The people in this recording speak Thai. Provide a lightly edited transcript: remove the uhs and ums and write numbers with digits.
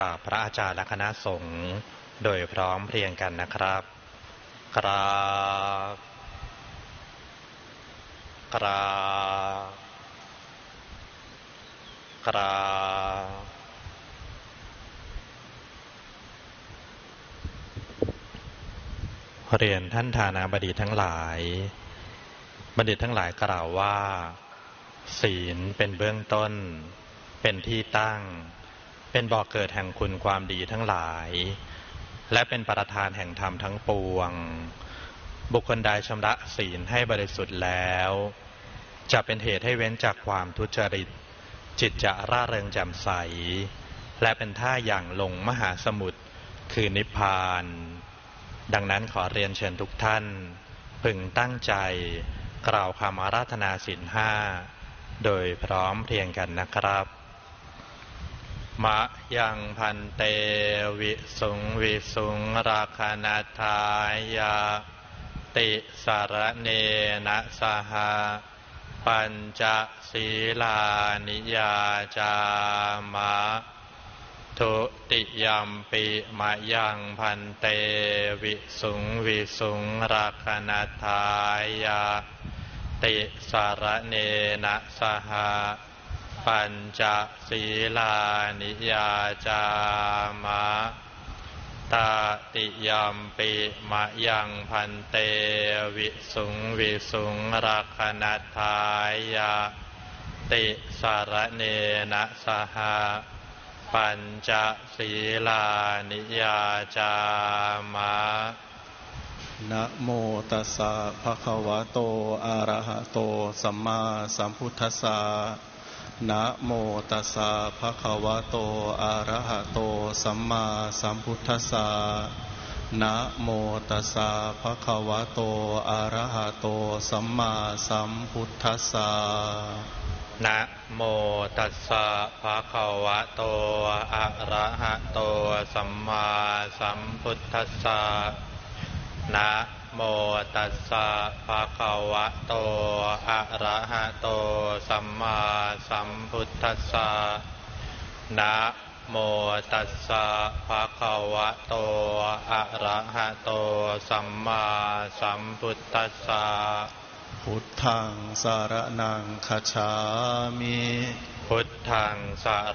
พระอาจารย์และคณะสงฆ์โดยพร้อมเพรียงกันนะครับกราบกราบกราบเรียนท่านทานาบดีทั้งหลายบัณฑิตทั้งหลายกล่าวว่าศีลเป็นเบื้องต้นเป็นที่ตั้งเป็นบ่อเกิดแห่งคุณความดีทั้งหลายและเป็นประธานแห่งธรรมทั้งปวงบุคคลใดชำระศีลให้บริสุทธิ์แล้วจะเป็นเหตุให้เว้นจากความทุจริตจิตจะร่าเริงแจ่มใสและเป็นท่าอย่างลงมหาสมุทรคือนิพพานดังนั้นขอเรียนเชิญทุกท่านพึงตั้งใจกล่าวคำอาราธนาศีลห้าโดยพร้อมเพรียงกันนะครับมะยังพันเตวิสุงวิสุงราคณาทายาติสารเนนะสหปัญจศีลานิยาจามะทุติยัมปิมะยังพันเตวิสุงวิสุงราคณาทายาติสารเนนะสหปัญจศีลานิยาจามะตติยัมปิมะยังพันเตวิสุงวิสุงราคณาทายาติสารเนนะสหปัญจศีลานิยาจามะนะโมตัสสะภะคะวะโตอะระหะโตสัมมาสัมพุทธัสสะนะโมตัสสะภะคะวะโตอะระหะโตสัมมาสัมพุทธัสสะนะโมตัสสะภะคะวะโตอะระหะโตสัมมาสัมพุทธัสสะนะโมตัสสะภะคะวะโตอะระหะโตสัมมาสัมพุทธัสสะนะโมตัสสะภะคะวะโตอะระหะโตสัมมาสัมพุทธัสสะนะโมตัสสะภะคะวะโตอะระหะโตสัมมาสัมพุทธัสสะพุทธังสารนังคัจฉามิพุทธังสา